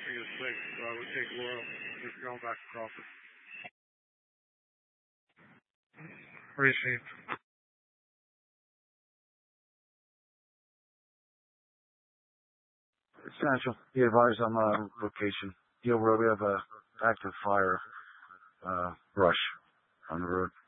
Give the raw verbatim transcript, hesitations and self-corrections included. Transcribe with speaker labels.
Speaker 1: crossing is six. Uh, we take Laurel. Just going back across it. Received.
Speaker 2: Central. Be advised on the location. Deal Road, we have a active fire uh, rush on the road.